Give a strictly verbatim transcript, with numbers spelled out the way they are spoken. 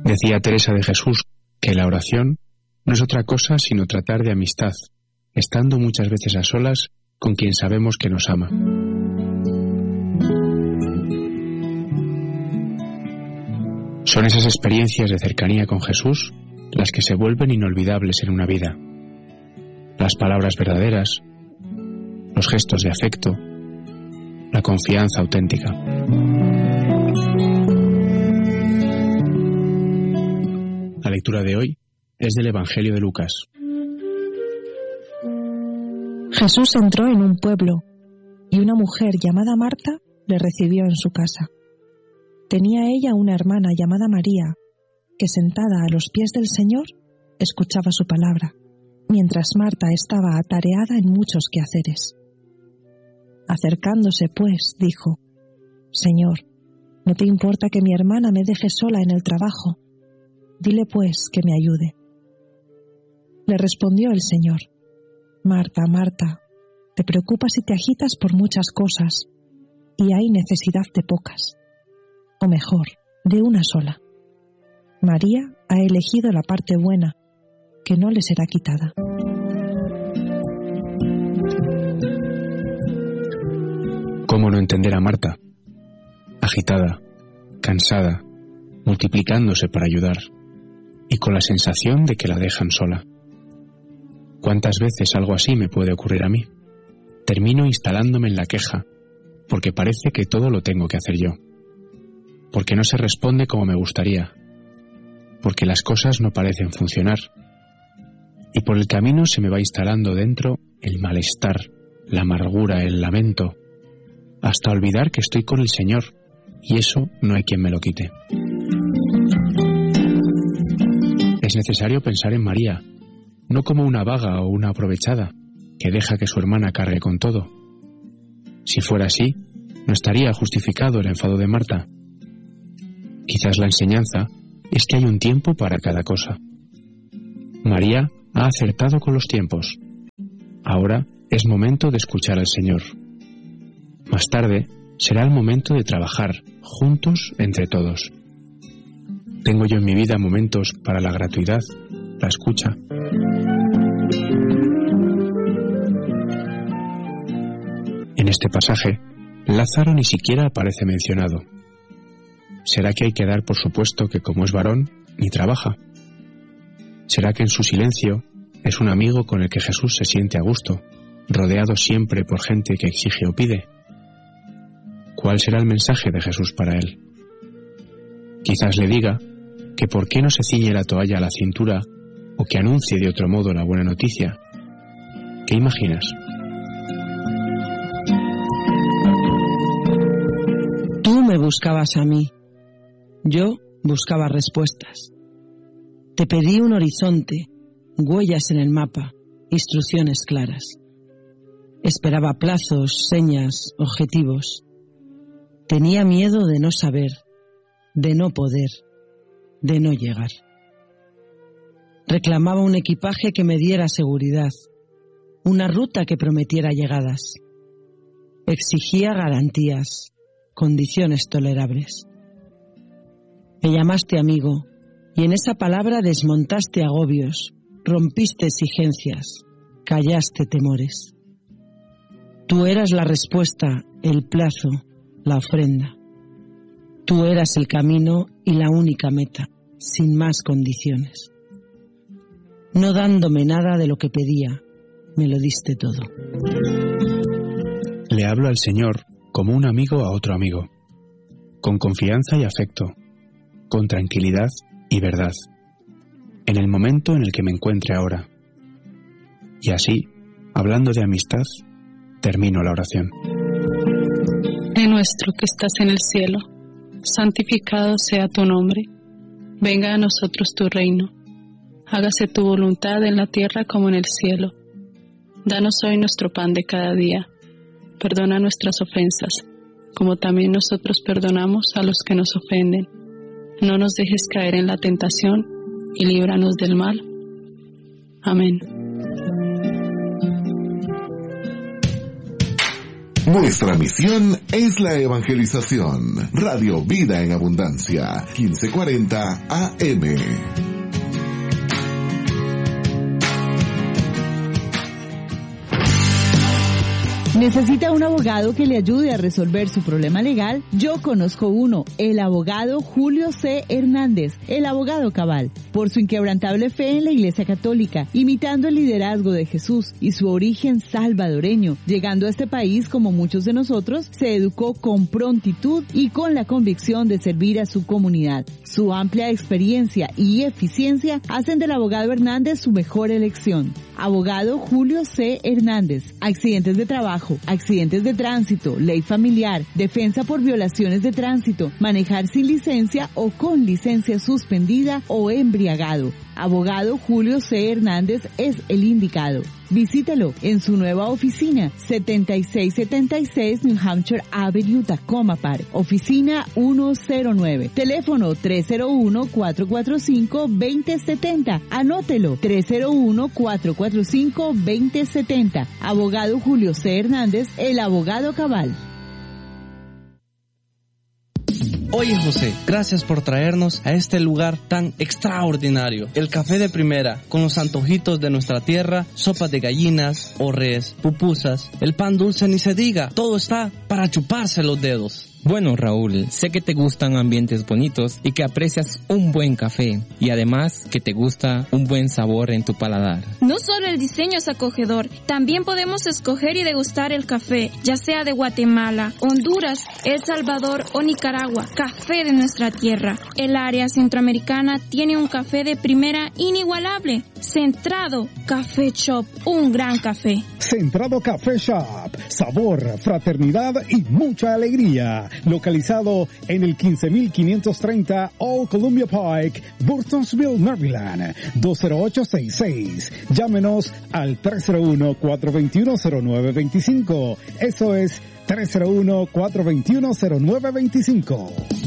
Decía Teresa de Jesús que la oración no es otra cosa sino tratar de amistad, estando muchas veces a solas con quien sabemos que nos ama. Son esas experiencias de cercanía con Jesús las que se vuelven inolvidables en una vida. Las palabras verdaderas, los gestos de afecto, la confianza auténtica. La lectura de hoy es del Evangelio de Lucas. Jesús entró en un pueblo y una mujer llamada Marta le recibió en su casa. Tenía ella una hermana llamada María, que sentada a los pies del Señor escuchaba su palabra, mientras Marta estaba atareada en muchos quehaceres. Acercándose, pues, dijo: Señor, ¿no te importa que mi hermana me deje sola en el trabajo? Dile, pues, que me ayude. Le respondió el Señor: Marta, Marta, te preocupas y te agitas por muchas cosas, y hay necesidad de pocas, o mejor, de una sola. María ha elegido la parte buena, que no le será quitada. ¿Cómo no entender a Marta? Agitada, cansada, multiplicándose para ayudar, y con la sensación de que la dejan sola. ¿Cuántas veces algo así me puede ocurrir a mí? Termino instalándome en la queja, porque parece que todo lo tengo que hacer yo, porque no se responde como me gustaría, porque las cosas no parecen funcionar, y por el camino se me va instalando dentro el malestar, la amargura, el lamento, hasta olvidar que estoy con el Señor, y eso no hay quien me lo quite. Es necesario pensar en María, no como una vaga o una aprovechada, que deja que su hermana cargue con todo. Si fuera así, no estaría justificado el enfado de Marta. Quizás la enseñanza es que hay un tiempo para cada cosa. María ha acertado con los tiempos. Ahora es momento de escuchar al Señor. Más tarde será el momento de trabajar juntos entre todos. Tengo yo en mi vida momentos para la gratuidad, la escucha. En este pasaje, Lázaro ni siquiera aparece mencionado. ¿Será que hay que dar por supuesto que como es varón, ni trabaja? ¿Será que en su silencio es un amigo con el que Jesús se siente a gusto, rodeado siempre por gente que exige o pide? ¿Cuál será el mensaje de Jesús para él? Quizás le diga que por qué no se ciñe la toalla a la cintura o que anuncie de otro modo la buena noticia. ¿Qué imaginas? Tú me buscabas a mí. Yo buscaba respuestas. Te pedí un horizonte, huellas en el mapa, instrucciones claras. Esperaba plazos, señas, objetivos. Tenía miedo de no saber, de no poder, de no llegar. Reclamaba un equipaje que me diera seguridad, una ruta que prometiera llegadas. Exigía garantías, condiciones tolerables. Me llamaste amigo, y en esa palabra desmontaste agobios, rompiste exigencias, callaste temores. Tú eras la respuesta, el plazo, la ofrenda. Tú eras el camino y la única meta, sin más condiciones. No dándome nada de lo que pedía, me lo diste todo. Le hablo al Señor como un amigo a otro amigo, con confianza y afecto, con tranquilidad y verdad, en el momento en el que me encuentre ahora. Y así, hablando de amistad, termino la oración. Padre nuestro que estás en el cielo, santificado sea tu nombre. Venga a nosotros tu reino. Hágase tu voluntad en la tierra como en el cielo. Danos hoy nuestro pan de cada día. Perdona nuestras ofensas, como también nosotros perdonamos a los que nos ofenden. No nos dejes caer en la tentación y líbranos del mal. Amén. Nuestra misión es la evangelización. Radio Vida en Abundancia, quince cuarenta A M. ¿Necesita un abogado que le ayude a resolver su problema legal? Yo conozco uno, el abogado Julio C. Hernández, el abogado cabal. Por su inquebrantable fe en la Iglesia Católica, imitando el liderazgo de Jesús y su origen salvadoreño, llegando a este país como muchos de nosotros, se educó con prontitud y con la convicción de servir a su comunidad. Su amplia experiencia y eficiencia hacen del abogado Hernández su mejor elección. Abogado Julio C. Hernández, accidentes de trabajo, accidentes de tránsito, ley familiar, defensa por violaciones de tránsito, manejar sin licencia o con licencia suspendida o embriagado. Abogado Julio C. Hernández es el indicado. Visítelo en su nueva oficina, setenta y seis setenta y seis New Hampshire Avenue, Tacoma Park, oficina ciento nueve, teléfono tres cero uno, cuatro cuatro cinco, dos cero siete cero, anótelo, tres cero uno, cuatro cuatro cinco, dos cero siete cero. Abogado Julio C. Hernández, el abogado cabal. Oye José, gracias por traernos a este lugar tan extraordinario. El café de primera, con los antojitos de nuestra tierra, sopas de gallinas, o res, pupusas, el pan dulce ni se diga, todo está para chuparse los dedos. Bueno, Raúl, sé que te gustan ambientes bonitos y que aprecias un buen café y además que te gusta un buen sabor en tu paladar. No solo el diseño es acogedor, también podemos escoger y degustar el café, ya sea de Guatemala, Honduras, El Salvador o Nicaragua, café de nuestra tierra. El área centroamericana tiene un café de primera inigualable. Centrado Café Shop, un gran café. Centrado Café Shop, sabor, fraternidad y mucha alegría. Localizado en el quince mil quinientos treinta Old Columbia Pike, Burtonsville, Maryland, dos cero ocho seis seis. Llámenos al tres cero uno, cuatro dos uno, cero nueve dos cinco. Eso es tres cero uno, cuatro dos uno, cero nueve dos cinco.